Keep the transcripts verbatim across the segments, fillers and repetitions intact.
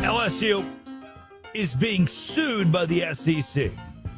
L S U is being sued by the S E C.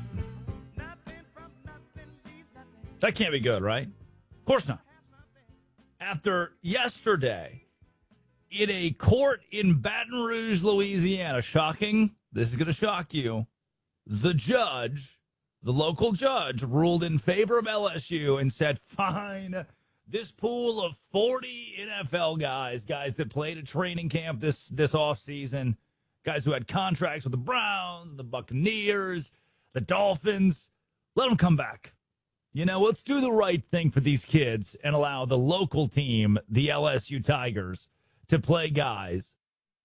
That can't be good, right? Of course not. After yesterday, in a court in Baton Rouge, Louisiana, shocking, this is going to shock you, the judge, the local judge, ruled in favor of L S U and said, fine, this pool of forty N F L guys, guys that played at training camp this, this offseason, guys who had contracts with the Browns, the Buccaneers, the Dolphins, let them come back. You know, let's do the right thing for these kids and allow the local team, the L S U Tigers, to play guys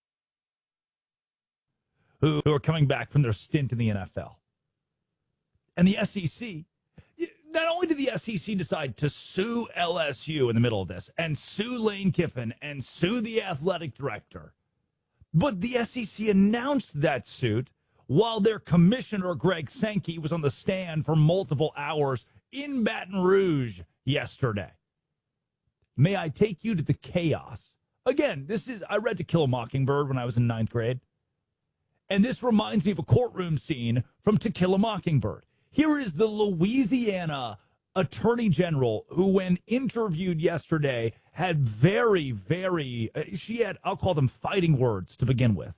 who, who are coming back from their stint in the N F L. And the S E C, not only did the S E C decide to sue L S U in the middle of this and sue Lane Kiffin and sue the athletic director, but the S E C announced that suit while their commissioner, Greg Sankey, was on the stand for multiple hours in Baton Rouge yesterday. May I take you to the chaos? Again, this is, I read To Kill a Mockingbird when I was in ninth grade. And this reminds me of a courtroom scene from To Kill a Mockingbird. Here is the Louisiana Attorney General who, when interviewed yesterday, had very, very, uh, she had, I'll call them fighting words to begin with.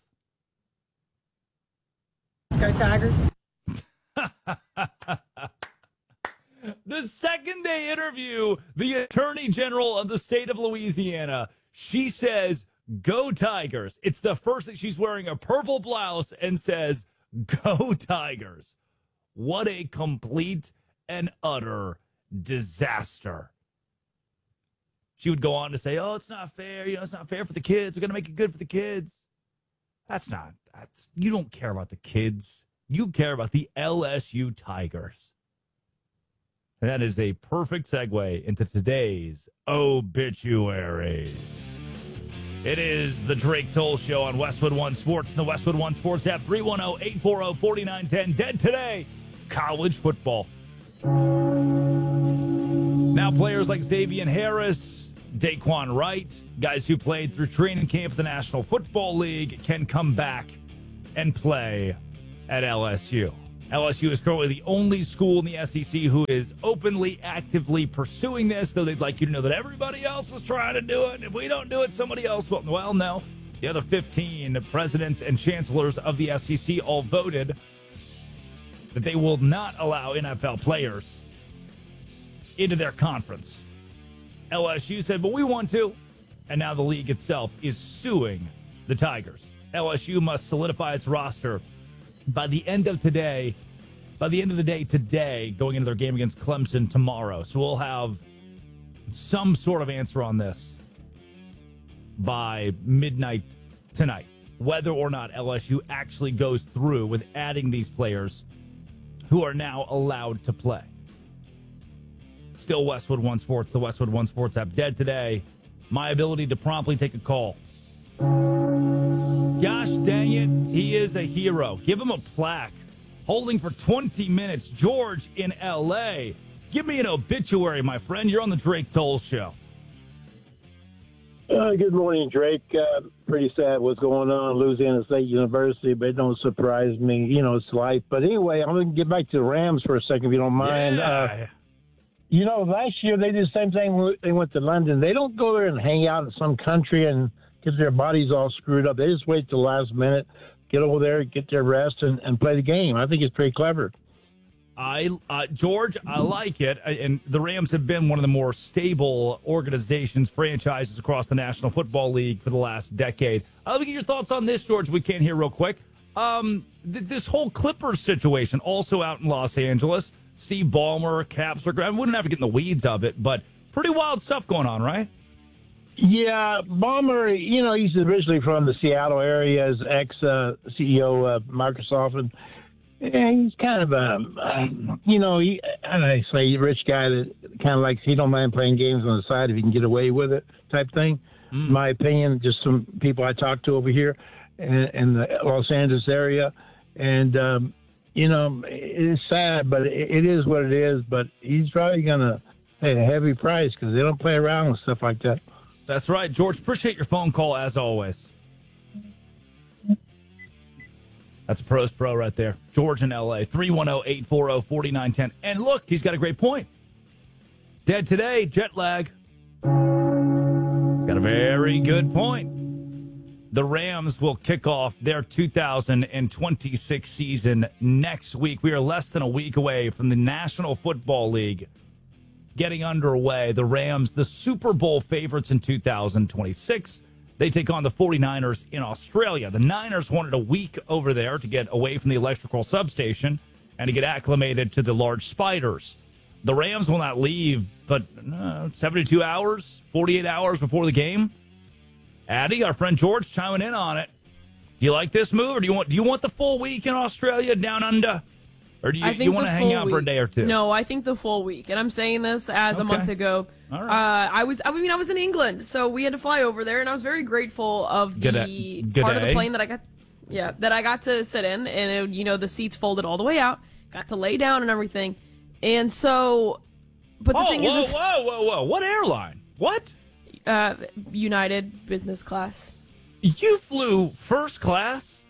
Go Tigers. The second they interview the Attorney General of the state of Louisiana, she says, go Tigers. It's the first thing. She's wearing a purple blouse and says, go Tigers. What a complete and utter disaster. She would go on to say, oh, it's not fair. You know, it's not fair for the kids. We're going to make it good for the kids. That's not, that's, you don't care about the kids. You care about the L S U Tigers. And that is a perfect segue into today's obituary. It is the Drake Toll Show on Westwood One Sports and the Westwood One Sports app. three one zero, eight four zero, four nine one zero. Dead today, college football. Now players like Xavier Harris, Daquan Wright, guys who played through training camp at the National Football League, can come back and play at L S U. L S U is currently the only school in the S E C who is openly, actively pursuing this, though they'd like you to know that everybody else is trying to do it. If we don't do it, somebody else will. Well, no. The other fifteen presidents and chancellors of the S E C all voted that they will not allow N F L players into their conference. L S U said, but we want to. And now the league itself is suing the Tigers. L S U must solidify its roster by the end of today, by the end of the day today, going into their game against Clemson tomorrow. So we'll have some sort of answer on this by midnight tonight, whether or not L S U actually goes through with adding these players who are now allowed to play. Still Westwood One Sports, the Westwood One Sports app. Dead today, my ability to promptly take a call. Gosh dang it, he is a hero. Give him a plaque. Holding for twenty minutes, George in L A. Give me an obituary, my friend. You're on the Drake Toll Show. Uh, good morning, Drake. Uh, pretty sad what's going on at Louisiana State University, but it don't surprise me. You know, it's life. But anyway, I'm going to get back to the Rams for a second, if you don't mind. Yeah. Uh, you know, last year they did the same thing. They went to London. They don't go there and hang out in some country and get their bodies all screwed up. They just wait till the last minute, get over there, get their rest, and, and play the game. I think it's pretty clever. I uh, George, I like it. And the Rams have been one of the more stable organizations, franchises across the National Football League for the last decade. I'll get your thoughts on this, George. We can hear real quick. Um, th- this whole Clippers situation, also out in Los Angeles. Steve Ballmer, Caps are. I wouldn't have to get in the weeds of it, but pretty wild stuff going on, right? Yeah, Ballmer, you know, he's originally from the Seattle area as ex-C E O of Microsoft, and, and he's kind of a, um, you know, he, how do I say, rich guy that kind of likes, he don't mind playing games on the side if he can get away with it type thing. Mm. In my opinion, just some people I talked to over here in, in the Los Angeles area, and, um, you know, it's sad, but it, it is what it is, but he's probably going to pay a heavy price because they don't play around with stuff like that. That's right. George, appreciate your phone call as always. That's a pro's pro right there. George in L A, three one zero, eight four zero, four nine one zero. And look, he's got a great point. Dead today, jet lag. Got a very good point. The Rams will kick off their two thousand twenty-six season next week. We are less than a week away from the National Football League getting underway. The Rams, the Super Bowl favorites in two thousand twenty-six. They take on the 49ers in Australia. The Niners wanted a week over there to get away from the electrical substation and to get acclimated to the large spiders. The Rams will not leave, but uh, seventy-two hours, forty-eight hours before the game. Addy, our friend George, chiming in on it. Do you like this move, or do you want do you want the full week in Australia down under, or do you, you want to hang out week. for a day or two? No, I think the full week, and I'm saying this as okay. a month ago. All right. Uh, I was, I mean, I was in England, so we had to fly over there, and I was very grateful of the Good Good part day. of the plane that I got, yeah, that I got to sit in, and it, you know, the seats folded all the way out, got to lay down and everything, and so, but the whoa, thing whoa, is, whoa, whoa, whoa, what airline? What? Uh, United business class. You flew first class?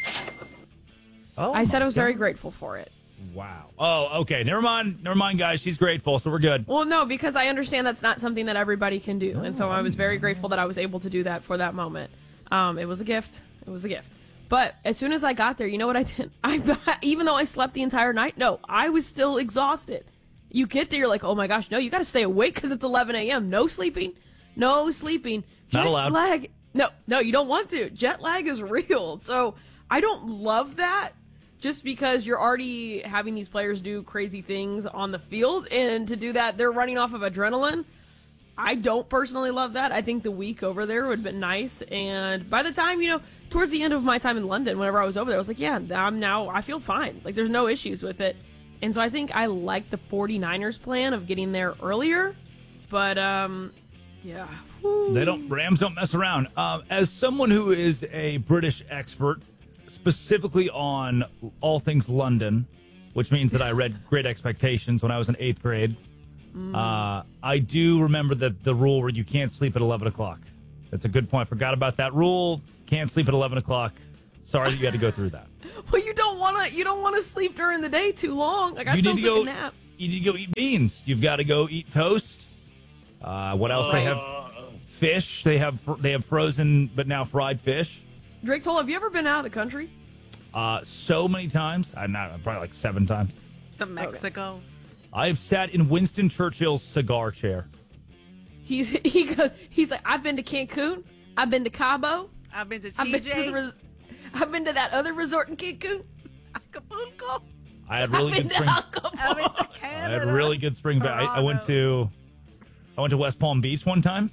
Oh, I said I was God. very grateful for it. Wow. Oh, okay. Never mind. Never mind, guys. She's grateful, so we're good. Well, no, because I understand that's not something that everybody can do. And so I was very grateful that I was able to do that for that moment. Um, it was a gift. It was a gift. But as soon as I got there, you know what I did? I, even though I slept the entire night, no, I was still exhausted. You get there, you're like, oh my gosh, no, you got to stay awake because it's eleven a.m. No sleeping. No sleeping. Not Jet allowed. lag. No, no, you don't want to. Jet lag is real. So I don't love that just because you're already having these players do crazy things on the field. And to do that, they're running off of adrenaline. I don't personally love that. I think the week over there would have been nice. And by the time, you know, towards the end of my time in London, whenever I was over there, I was like, yeah, I'm now, I feel fine. Like, there's no issues with it. And so I think I like the 49ers plan of getting there earlier. But, um... yeah. Woo. They don't. Rams don't mess around. Um, as someone who is a British expert, specifically on all things London, which means that I read Great Expectations when I was in eighth grade, mm. uh, I do remember the the rule where you can't sleep at eleven o'clock. That's a good point. Forgot about that rule. Can't sleep at eleven o'clock. Sorry that you had to go through that. Well, you don't want to. You don't want to sleep during the day too long. Like I you still need to took go, a nap. You need to go eat beans. You've got to go eat toast. Uh, what else? Uh, they have fish. They have they have frozen but now fried fish. Drake Toll, have you ever been out of the country? Uh, so many times. I not probably like seven times. To Mexico. Okay. I have sat in Winston Churchill's cigar chair. He's he goes. He's like, I've been to Cancun. I've been to Cabo. I've been to T J. I've been to, the res- I've been to that other resort in Cancun. Acapulco. I had really I've good been spring. to Acapulco. I've been to I Canada. had really good spring. Ba- I, I went to. I went to West Palm Beach one time.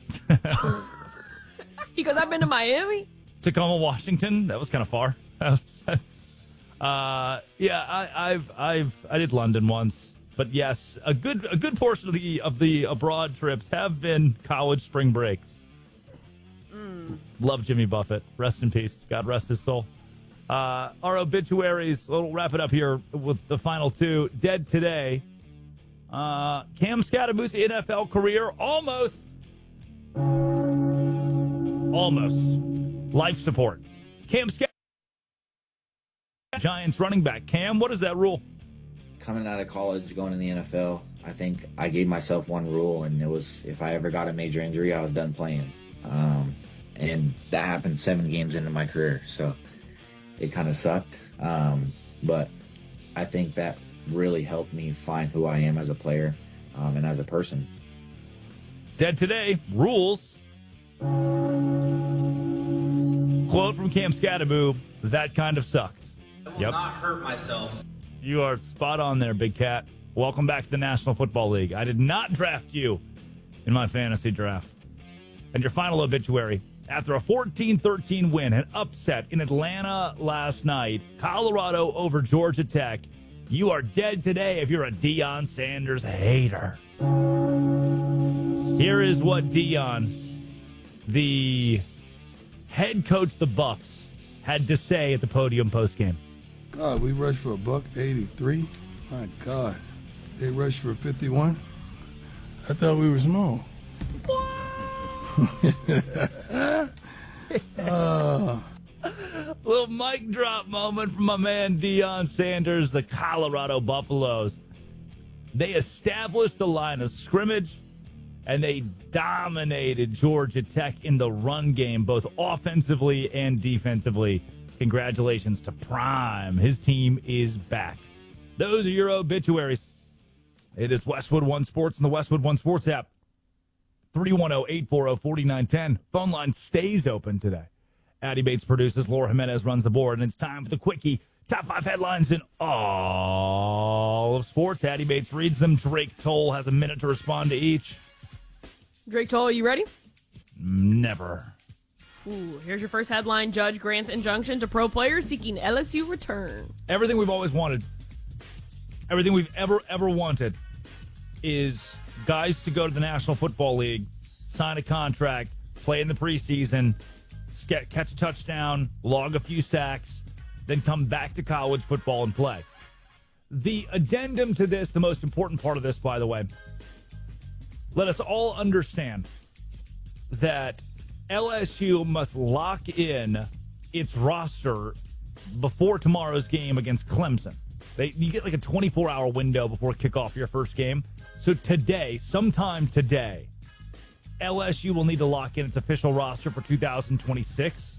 He goes, I've been to Miami. Tacoma, Washington. That was kind of far. That's, that's, uh, yeah, I, I've, I've, I did London once, but yes, a good, a good portion of the of the abroad trips have been college spring breaks. Mm. Love Jimmy Buffett. Rest in peace. God rest his soul. Uh, our obituaries. We'll wrap it up here with the final two. Dead today. Uh, Cam Scatterboot's N F L career almost, almost life support. Cam Scatterboot, Giants running back. Cam, what is that rule? Coming out of college, going in the N F L, I think I gave myself one rule, and it was if I ever got a major injury, I was done playing. Um, and that happened seven games into my career, so it kind of sucked. Um, but I think that really helped me find who I am as a player um, and as a person. Dead today, rules. Quote from Cam Scatterboot, that kind of sucked. I will yep. not hurt myself. You are spot on there, Big Cat. Welcome back to the National Football League. I did not draft you in my fantasy draft. And your final obituary. After a fourteen thirteen win, an upset in Atlanta last night, Colorado over Georgia Tech, you are dead today if you're a Deion Sanders hater. Here is what Deion, the head coach of the Buffs, had to say at the podium postgame. God, we rushed for a buck eighty-three. My God. They rushed for fifty-one. I thought we were small. uh, little little mic drop moment from my man Deion Sanders, the Colorado Buffaloes. They established the line of scrimmage, and they dominated Georgia Tech in the run game, both offensively and defensively. Congratulations to Prime. His team is back. Those are your obituaries. It is Westwood One Sports and the Westwood One Sports app. three one zero, eight four zero, four nine one zero. Phone line stays open today. Addie Bates produces. Laura Jimenez runs the board. And it's time for the Quickie. Top five headlines in all of sports. Addie Bates reads them. Drake Toll has a minute to respond to each. Drake Toll, are you ready? Never. Ooh, here's your first headline. Judge grants injunction to pro players seeking L S U return. Everything we've always wanted. Everything we've ever, ever wanted is guys to go to the National Football League, sign a contract, play in the preseason, get, catch a touchdown, log a few sacks, then come back to college football and play. The addendum to this, the most important part of this, by the way, let us all understand that L S U must lock in its roster before tomorrow's game against Clemson. They, you get like a twenty-four hour window before kickoff your first game. So today, sometime today, L S U will need to lock in its official roster for two thousand twenty-six.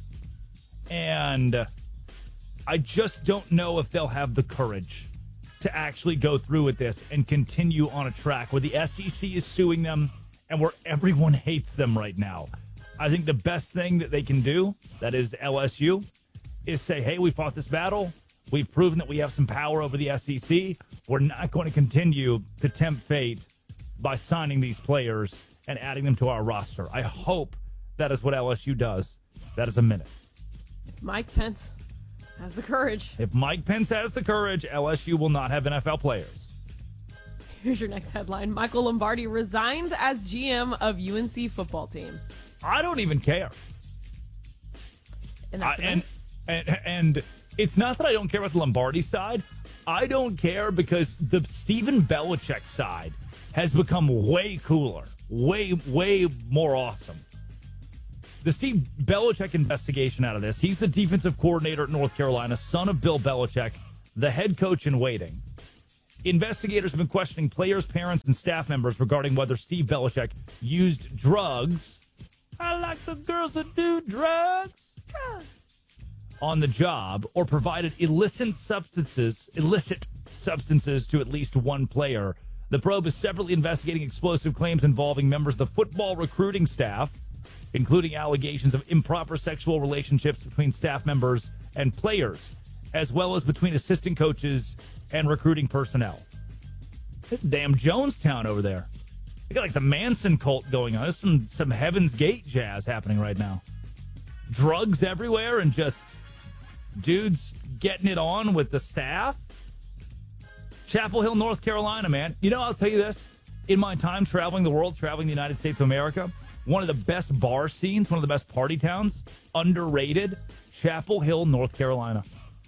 And I just don't know if they'll have the courage to actually go through with this and continue on a track where the S E C is suing them and where everyone hates them right now. I think the best thing that they can do, that is L S U, is say, hey, we fought this battle. We've proven that we have some power over the S E C. We're not going to continue to tempt fate by signing these players and adding them to our roster. I hope that is what L S U does. That is a minute. Mike Pence has the courage. If Mike Pence has the courage, L S U will not have N F L players. Here's your next headline. Michael Lombardi resigns as G M of U N C football team. I don't even care. And that's I, and, and and it's not that I don't care about the Lombardi side. I don't care because the Stephen Belichick side has become way cooler, way, way more awesome. The Steve Belichick investigation out of this, he's the defensive coordinator at North Carolina, son of Bill Belichick, the head coach in waiting. Investigators have been questioning players, parents, and staff members regarding whether Steve Belichick used drugs. I like the girls that do drugs. drugs. On the job, or provided illicit substances, illicit substances to at least one player. The probe is separately investigating explosive claims involving members of the football recruiting staff, including allegations of improper sexual relationships between staff members and players, as well as between assistant coaches and recruiting personnel. This damn Jonestown over there. They got like the Manson cult going on. There's some, some Heaven's Gate jazz happening right now. Drugs everywhere and just dudes getting it on with the staff. Chapel Hill, North Carolina, man. You know, I'll tell you this. In my time traveling the world, traveling the United States of America, one of the best bar scenes, one of the best party towns, underrated, Chapel Hill, North Carolina.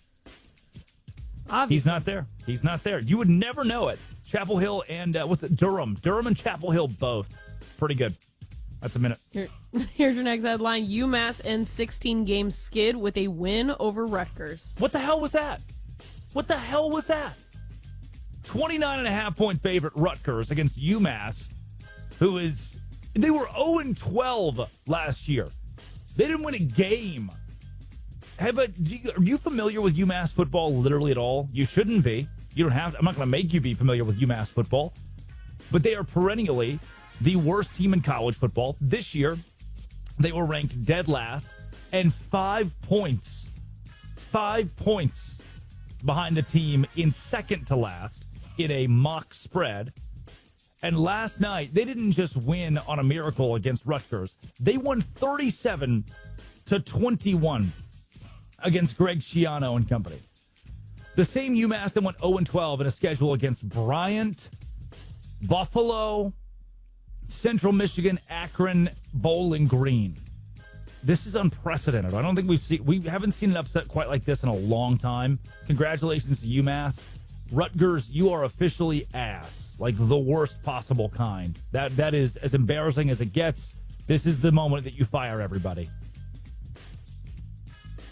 Obviously. He's not there. He's not there. You would never know it. Chapel Hill and, uh, what's it, Durham. Durham and Chapel Hill both. Pretty good. That's a minute. Here, here's your next headline. UMass ends sixteen-game skid with a win over Rutgers. What the hell was that? What the hell was that? twenty-nine and a half point favorite Rutgers against UMass, who is, they were oh and twelve last year. They didn't win a game. Have a, do you, are you familiar with UMass football literally at all? You shouldn't be. You don't have to. I'm not going to make you be familiar with UMass football. But they are perennially the worst team in college football. This year, they were ranked dead last and five points, five points behind the team in second to last in a mock spread. And last night, they didn't just win on a miracle against Rutgers. They won thirty-seven to twenty-one against Greg Schiano and company. The same UMass that went oh and twelve in a schedule against Bryant, Buffalo, Central Michigan, Akron, Bowling Green. This is unprecedented. I don't think we've seen, we haven't seen an upset quite like this in a long time. Congratulations to UMass. Rutgers, you are officially ass, like the worst possible kind. That that is as embarrassing as it gets. This is the moment that you fire everybody.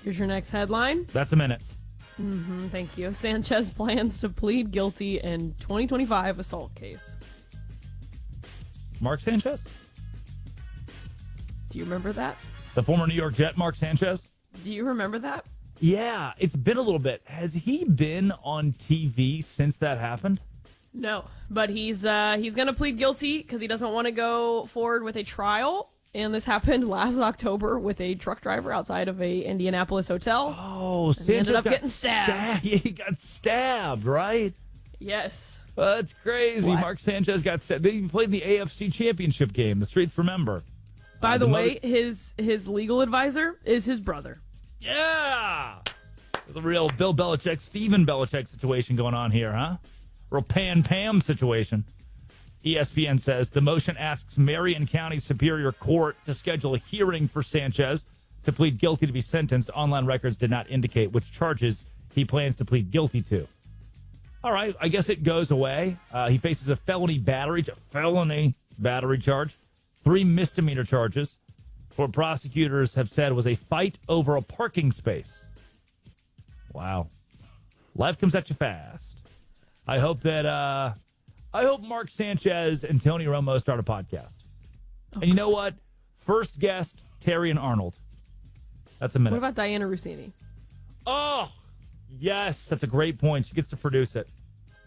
Here's your next headline. That's a minute. Mm-hmm, thank you. Sanchez plans to plead guilty in twenty twenty-five assault case. Mark Sanchez? Do you remember that? The former New York Jet, Mark Sanchez? Do you remember that? Yeah, it's been a little bit. Has he been on T V since that happened? No, but he's uh, he's going to plead guilty because he doesn't want to go forward with a trial. And this happened last October with a truck driver outside of a Indianapolis hotel. Oh, And he Sanchez ended up got getting stabbed. stabbed. Yeah, he got stabbed, right? Yes. Well, that's crazy. What? Mark Sanchez got stabbed. They played in the A F C Championship game. The streets remember. By Uh, the, the way, mother- his his legal advisor is his brother. Yeah! There's a real Bill Belichick, Steven Belichick situation going on here, huh? Real Pan Pam situation. E S P N says the motion asks Marion County Superior Court to schedule a hearing for Sanchez to plead guilty to be sentenced. Online records did not indicate which charges he plans to plead guilty to. All right, I guess it goes away. Uh, he faces a felony battery, a felony battery charge, three misdemeanor charges, what prosecutors have said was a fight over a parking space. Wow. Life comes at you fast. I hope that, uh, I hope Mark Sanchez and Tony Romo start a podcast. And you know what? First guest, Terry and Arnold. That's a minute. What about Diana Rossini? Oh, yes. That's a great point. She gets to produce it.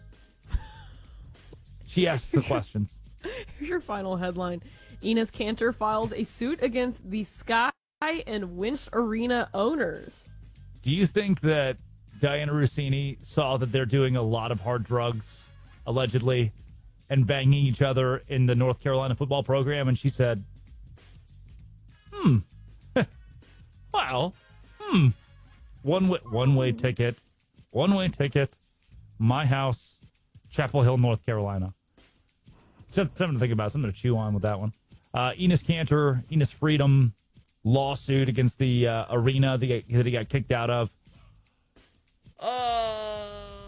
She asks the questions. Here's your final headline. Enes Kanter files a suit against the Sky and Winch Arena owners. Do you think that Diana Rossini saw that they're doing a lot of hard drugs, allegedly, and banging each other in the North Carolina football program, and she said, hmm, well, hmm, one way, one way ticket, one way ticket, my house, Chapel Hill, North Carolina. Something to think about, something to chew on with that one. Uh, Enes Kanter, Enes Freedom lawsuit against the uh, arena that he, that he got kicked out of. Uh,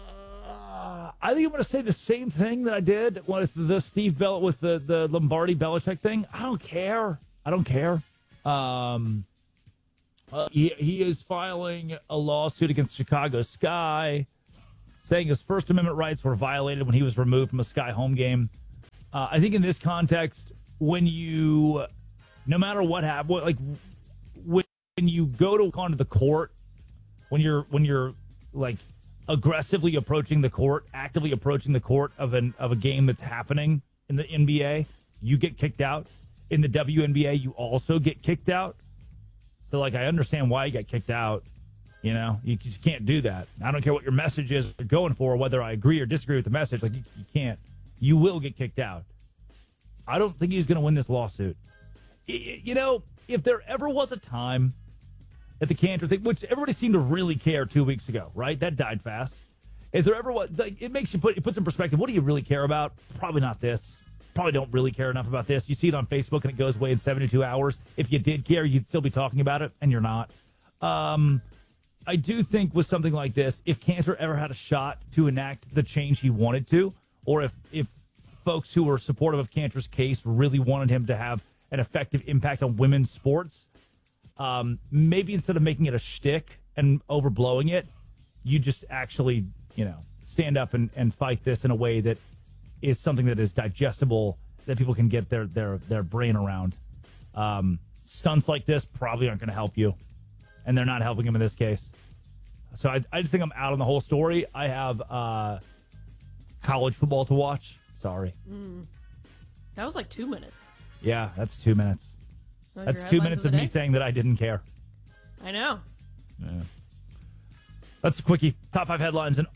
I think I'm going to say the same thing that I did with the Steve Bell with the, the Lombardi Belichick thing. I don't care. I don't care. Um, uh, he, he is filing a lawsuit against Chicago Sky, saying his First Amendment rights were violated when he was removed from a Sky home game. Uh, I think in this context, when you, no matter what happened, like when you go to onto the court, when you're when you're like aggressively approaching the court, actively approaching the court of an of a game that's happening in the N B A, you get kicked out. In the W N B A, you also get kicked out. So, like, I understand why you got kicked out. You know, you just can't do that. I don't care what your message is you're going for, whether I agree or disagree with the message. Like, you, you can't. You will get kicked out. I don't think he's going to win this lawsuit. You know, if there ever was a time at the Kanter thing, which everybody seemed to really care two weeks ago, right? That died fast. If there ever was, like, it makes you put, it puts in perspective. What do you really care about? Probably not this. Probably don't really care enough about this. You see it on Facebook and it goes away in seventy-two hours. If you did care, you'd still be talking about it, and you're not. Um, I do think with something like this, if Kanter ever had a shot to enact the change he wanted to, or if, if folks who were supportive of Kanter's case really wanted him to have an effective impact on women's sports, um, maybe instead of making it a shtick and overblowing it, you just actually, you know, stand up and, and fight this in a way that is something that is digestible, that people can get their their, their brain around. Um, stunts like this probably aren't going to help you, and they're not helping him in this case. So I, I just think I'm out on the whole story. I have uh, college football to watch. Sorry. Mm. That was like two minutes. Yeah, that's two minutes. Those That's your two headlines minutes of of the me day? saying that I didn't care. I know. Yeah. That's a quickie. Top five headlines in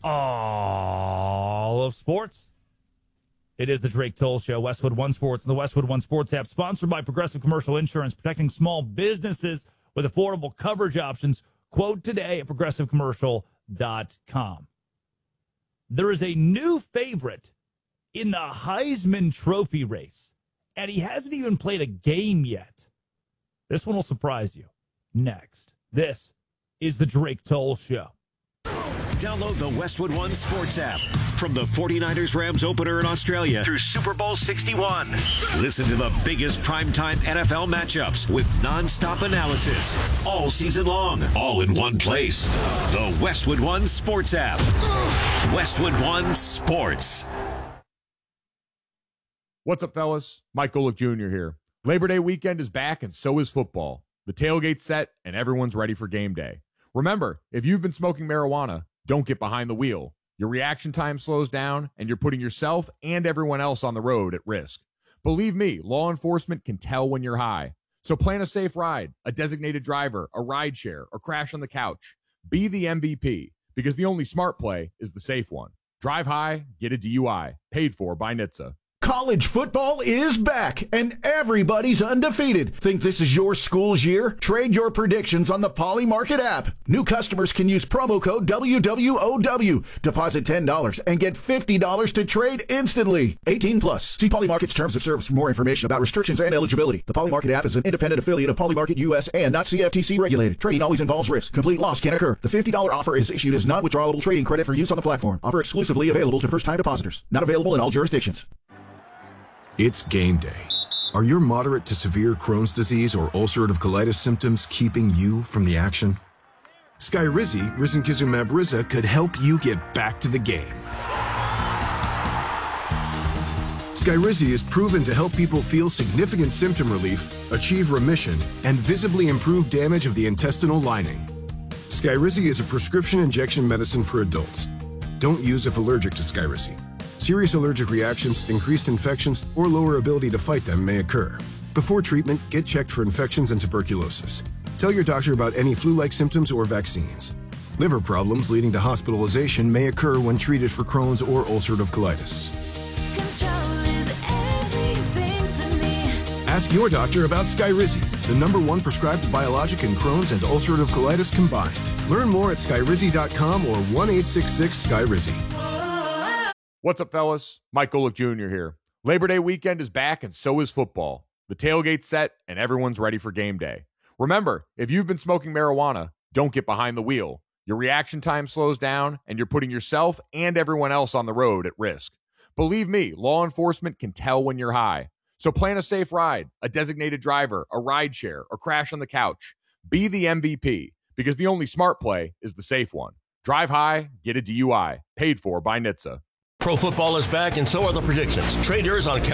all of sports. It is the Drake Toll Show, Westwood One Sports, and the Westwood One Sports app, sponsored by Progressive Commercial Insurance, protecting small businesses with affordable coverage options. Quote today at progressive commercial dot com. There is a new favorite in the Heisman Trophy race, and he hasn't even played a game yet. This one will surprise you. Next, this is the Drake Toll Show. Download the Westwood One Sports app. From the forty-niners Rams opener in Australia through Super Bowl sixty-one. Listen to the biggest primetime N F L matchups with nonstop analysis all season long, all in one place. The Westwood One Sports app. Westwood One Sports. What's up, fellas? Mike Golick Junior here. Labor Day weekend is back, and so is football. The tailgate's set, and everyone's ready for game day. Remember, if you've been smoking marijuana, don't get behind the wheel. Your reaction time slows down, and you're putting yourself and everyone else on the road at risk. Believe me, law enforcement can tell when you're high. So plan a safe ride, a designated driver, a ride share, or crash on the couch. Be the M V P, because the only smart play is the safe one. Drive high, get a D U I. Paid for by N H T S A. College football is back, and everybody's undefeated. Think this is your school's year? Trade your predictions on the Poly Market app. New customers can use promo code W W O W. Deposit ten dollars and get fifty dollars to trade instantly. eighteen plus. See Poly Market's terms of service for more information about restrictions and eligibility. The Poly Market app is an independent affiliate of Poly Market U S and not C F T C regulated. Trading always involves risk. Complete loss can occur. The fifty dollars offer is issued as non-withdrawable trading credit for use on the platform. Offer exclusively available to first-time depositors. Not available in all jurisdictions. It's game day. Are your moderate to severe Crohn's disease or ulcerative colitis symptoms keeping you from the action? Skyrizi, risankizumab Riza, could help you get back to the game. Skyrizi is proven to help people feel significant symptom relief, achieve remission, and visibly improve damage of the intestinal lining. Skyrizi is a prescription injection medicine for adults. Don't use if allergic to Skyrizi. Serious allergic reactions, increased infections, or lower ability to fight them may occur. Before treatment, get checked for infections and tuberculosis. Tell your doctor about any flu-like symptoms or vaccines. Liver problems leading to hospitalization may occur when treated for Crohn's or ulcerative colitis. Control is everything to me. Ask your doctor about Skyrizi, the number one prescribed biologic in Crohn's and ulcerative colitis combined. Learn more at skyrizi dot com or one eight six six Skyrizi. What's up, fellas? Mike Golick Junior here. Labor Day weekend is back, and so is football. The tailgate's set, and everyone's ready for game day. Remember, if you've been smoking marijuana, don't get behind the wheel. Your reaction time slows down, and you're putting yourself and everyone else on the road at risk. Believe me, law enforcement can tell when you're high. So plan a safe ride, a designated driver, a ride share, or crash on the couch. Be the M V P, because the only smart play is the safe one. Drive high, get a D U I. Paid for by N H T S A. Pro football is back, and so are the predictions. Trade yours on